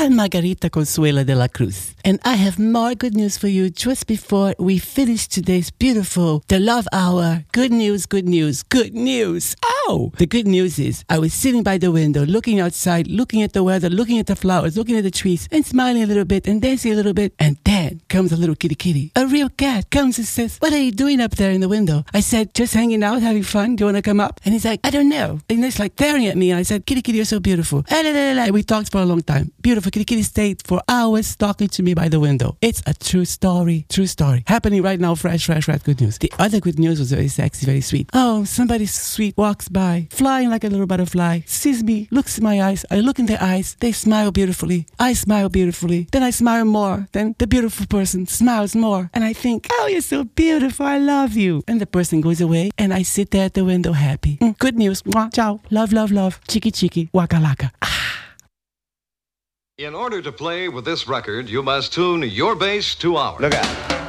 I'm Margarita Consuela de la Cruz, and I have more good news for you just before we finish today's beautiful The Love Hour. Good news, good news, good news. Oh! The good news is I was sitting by the window, looking outside, looking at the weather, looking at the flowers, looking at the trees, and smiling a little bit and dancing a little bit. And then comes a little kitty. A real cat comes and says, "What are you doing up there in the window?" I said, "Just hanging out, having fun. Do you want to come up?" And he's like, "I don't know." And he's like staring at me. And I said, "Kitty, you're so beautiful." And we talked for a long time. Beautiful kitty stayed for hours talking to me by the window. It's a true story. Happening right now, fresh good news. The other good news was very sexy, very sweet. Oh, somebody sweet walks by, flying like a little butterfly, sees me, looks in my eyes. I look in their eyes. They smile beautifully. I smile beautifully. Then I smile more. Then the beautiful person smiles more. And I think, "Oh, you're so beautiful. I love you." And the person goes away, and I sit there at the window happy. Good news. Mwah. Ciao. Love. Chiki. Waka laka. In order to play with this record, you must tune your bass to ours. Look out.